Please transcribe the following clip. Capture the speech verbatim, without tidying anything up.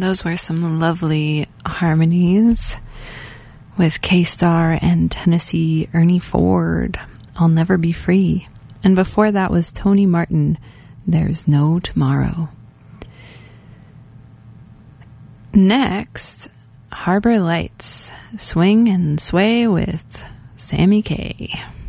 Those were some lovely harmonies with K-Star and Tennessee Ernie Ford, I'll Never Be Free. And before that was Tony Martin, There's No Tomorrow. Next, Harbor Lights, Swing and Sway with Sammy Kaye.